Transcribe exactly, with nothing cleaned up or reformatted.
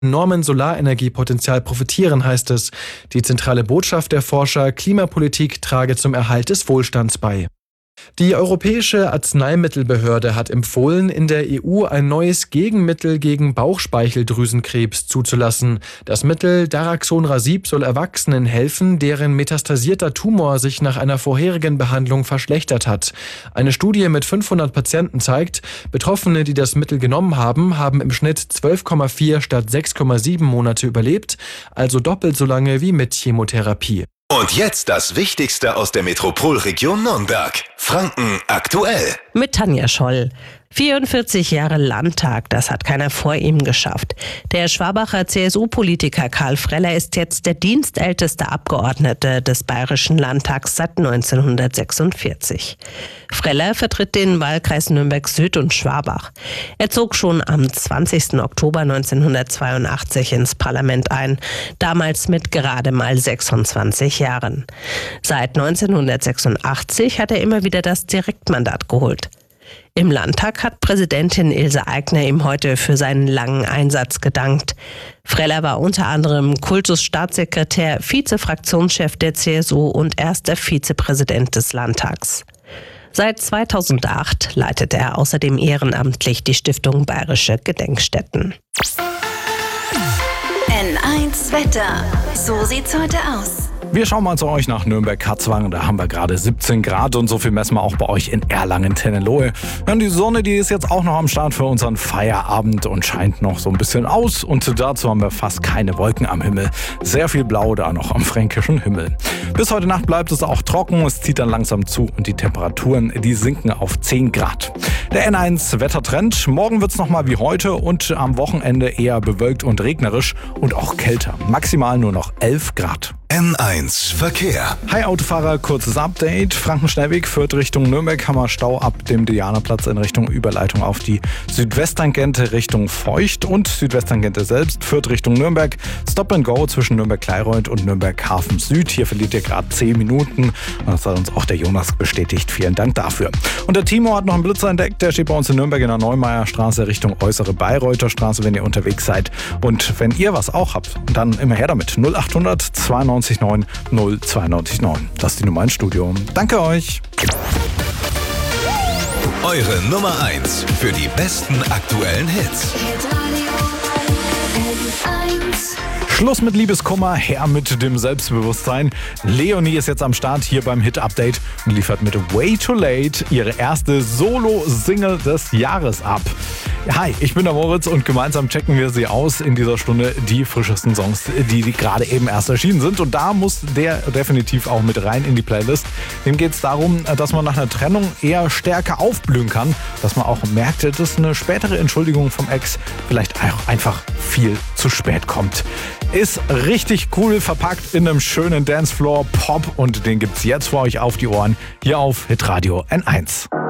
enormen Solarenergiepotenzial profitieren, heißt es. Die zentrale Botschaft der Forscher: Klimapolitik trage zum Erhalt des Wohlstands bei. Die Europäische Arzneimittelbehörde hat empfohlen, in der E U ein neues Gegenmittel gegen Bauchspeicheldrüsenkrebs zuzulassen. Das Mittel Daraxonrasib soll Erwachsenen helfen, deren metastasierter Tumor sich nach einer vorherigen Behandlung verschlechtert hat. Eine Studie mit fünfhundert Patienten zeigt, Betroffene, die das Mittel genommen haben, haben im Schnitt zwölf Komma vier statt sechs Komma sieben Monate überlebt, also doppelt so lange wie mit Chemotherapie. Und jetzt das Wichtigste aus der Metropolregion Nürnberg. Franken aktuell. Mit Tanja Scholl. vierundvierzig Jahre Landtag, das hat keiner vor ihm geschafft. Der Schwabacher C S U-Politiker Karl Freller ist jetzt der dienstälteste Abgeordnete des Bayerischen Landtags seit neunzehnhundertsechsundvierzig. Freller vertritt den Wahlkreis Nürnberg Süd und Schwabach. Er zog schon am zwanzigsten Oktober neunzehnhundertzweiundachtzig ins Parlament ein, damals mit gerade mal sechsundzwanzig Jahren. Seit neunzehnhundertsechsundachtzig hat er immer wieder das Direktmandat geholt. Im Landtag hat Präsidentin Ilse Aigner ihm heute für seinen langen Einsatz gedankt. Freller war unter anderem Kultusstaatssekretär, Vize-Fraktionschef der C S U und erster Vizepräsident des Landtags. Seit zweitausendacht leitet er außerdem ehrenamtlich die Stiftung Bayerische Gedenkstätten. N eins Wetter. So sieht's heute aus. Wir schauen mal zu euch nach Nürnberg-Katzwang. Da haben wir gerade siebzehn Grad und so viel messen wir auch bei euch in Erlangen-Tennelohe. Ja, die Sonne, die ist jetzt auch noch am Start für unseren Feierabend und scheint noch so ein bisschen aus. Und dazu haben wir fast keine Wolken am Himmel. Sehr viel Blau da noch am fränkischen Himmel. Bis heute Nacht bleibt es auch trocken. Es zieht dann langsam zu und die Temperaturen, die sinken auf zehn Grad. Der N eins Wettertrend. Morgen wird es nochmal wie heute und am Wochenende eher bewölkt und regnerisch und auch kälter. Maximal nur noch elf Grad. N eins Verkehr. Hi Autofahrer, kurzes Update. Frankenschnellweg führt Richtung Nürnberg, haben wir Stau ab dem Dianaplatz in Richtung Überleitung auf die Südwesttangente Richtung Feucht und Südwesttangente selbst führt Richtung Nürnberg. Stop and Go zwischen Nürnberg-Kleinreuth und Nürnberg-Hafen Süd. Hier verliert ihr gerade zehn Minuten. Das hat uns auch der Jonas bestätigt. Vielen Dank dafür. Und der Timo hat noch einen Blitzer entdeckt. Der steht bei uns in Nürnberg in der Neumeierstraße Richtung Äußere Bayreuther Straße, wenn ihr unterwegs seid. Und wenn ihr was auch habt, dann immer her damit. null achthundert zweiundneunzig neun null zweiundneunzig neun. Das ist die Nummer ins Studio. Danke euch. Eure Nummer eins für die besten aktuellen Hits. Schluss mit Liebeskummer, her mit dem Selbstbewusstsein. Leonie ist jetzt am Start hier beim Hit-Update und liefert mit Way Too Late ihre erste Solo-Single des Jahres ab. Hi, ich bin der Moritz und gemeinsam checken wir sie aus in dieser Stunde, die frischesten Songs, die, die gerade eben erst erschienen sind. Und da muss der definitiv auch mit rein in die Playlist. Dem geht es darum, dass man nach einer Trennung eher stärker aufblühen kann, dass man auch merkt, dass eine spätere Entschuldigung vom Ex vielleicht auch einfach viel zu spät kommt. Ist richtig cool verpackt in einem schönen Dancefloor-Pop und den gibt's jetzt für euch auf die Ohren hier auf Hitradio N eins.